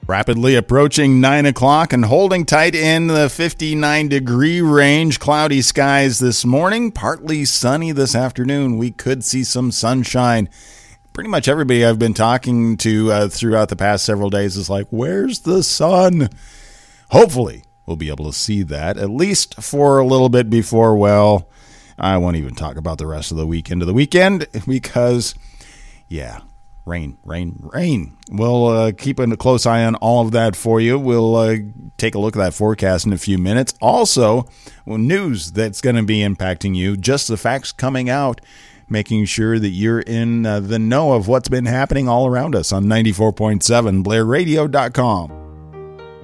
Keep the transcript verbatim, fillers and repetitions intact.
Rapidly approaching nine o'clock and holding tight in the fifty-nine degree range. Cloudy skies this morning, partly sunny this afternoon. We could see some sunshine. Pretty much everybody I've been talking to uh, throughout the past several days is like, where's the sun? Hopefully, we'll be able to see that, at least for a little bit before, well, I won't even talk about the rest of the week into the weekend because, yeah. Rain, rain, rain. We'll uh, keep a close eye on all of that for you. We'll uh, take a look at that forecast in a few minutes. Also, well, news that's going to be impacting you, just the facts coming out, making sure that you're in uh, the know of what's been happening all around us on ninety-four point seven Blair Radio dot com.